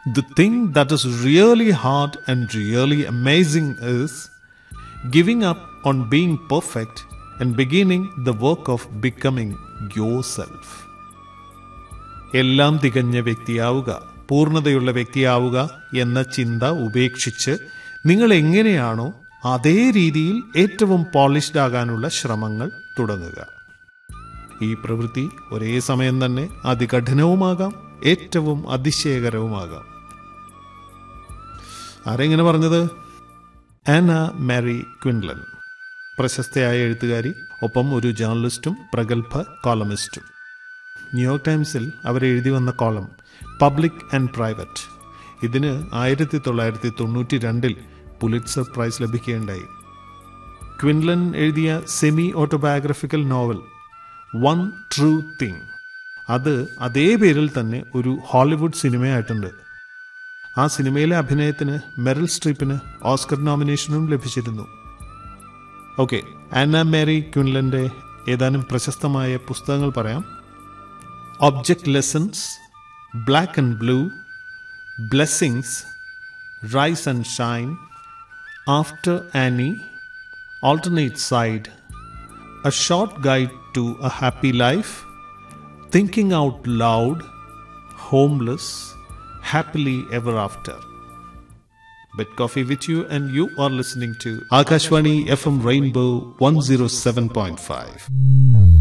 The thing that is really hard and really amazing is giving up on being perfect and beginning the work of becoming yourself. എല്ലാം തികഞ്ഞ വ്യക്തിയാവുക, പൂർണ്ണതയുള്ള വ്യക്തിയാവുക എന്ന ചിന്ത ഉപേക്ഷിച്ച് നിങ്ങൾ എങ്ങനെയാണോ അതേ രീതിയിൽ ഏറ്റവും പോളിഷ്ഡ് ആകാനുള്ള ശ്രമങ്ങൾ തുടങ്ങുക. ഈ പ്രവൃത്തി ഒരേ സമയം തന്നെ അതികഠിനവുമാകാം, ഏറ്റവും അതിശയകരവുമാകാം. ആരെങ്ങനെ പറഞ്ഞത്? ആന മാരി ക്വിൻലൻ, പ്രശസ്തയായ എഴുത്തുകാരി, ഒപ്പം ഒരു ജേർണലിസ്റ്റും പ്രഗത്ഭ കോളമിസ്റ്റും. ന്യൂയോർക്ക് ടൈംസിൽ അവരെഴുതി വന്ന കോളം പബ്ലിക് ആൻഡ് പ്രൈവറ്റ്, ഇതിന് 1992 പുലിറ്റ്സർ പ്രൈസ് ലഭിക്കുകയുണ്ടായി. ക്വിൻലൻ എഴുതിയ semi autobiographical novel one true thing, അത് അതേ പേരിൽ തന്നെ ഒരു ഹോളിവുഡ് സിനിമയായിട്ടുണ്ട്. ആ സിനിമയിലെ അഭിനയത്തിന് മെറിൽ സ്ട്രീപ്പിന് ഓസ്കർ നോമിനേഷനും ലഭിച്ചിരുന്നു. ഓക്കെ, ആന മാരി ക്വിൻലൻ്റെ ഏതാനും പ്രശസ്തമായ പുസ്തകങ്ങൾ പറയാം. Object lessons, black and blue, blessings, rice and shine, after Annie, alternate side, a short guide to a happy life, thinking out loud, homeless, happily ever after. Bet coffee with you, and you are listening to Akashvani FM Rainbow 107.5.